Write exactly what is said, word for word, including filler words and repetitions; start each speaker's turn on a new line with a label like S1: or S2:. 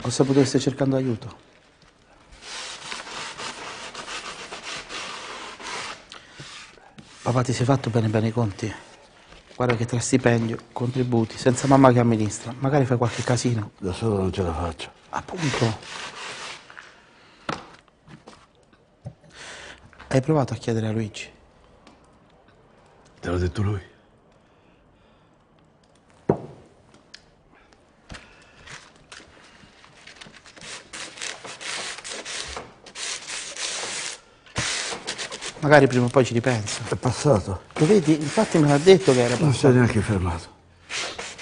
S1: Ho saputo che stai cercando aiuto. Papà, ti sei fatto bene bene i conti? Guarda che tra stipendio, contributi, senza mamma che amministra, magari fai qualche casino.
S2: Da solo non ce la faccio.
S1: Appunto. Hai provato a chiedere a Luigi?
S2: Te l'ha detto lui?
S1: Magari prima o poi ci ripensa.
S2: È passato.
S1: Lo vedi? Infatti me l'ha detto che era
S2: Non si è
S1: passato.
S2: neanche fermato.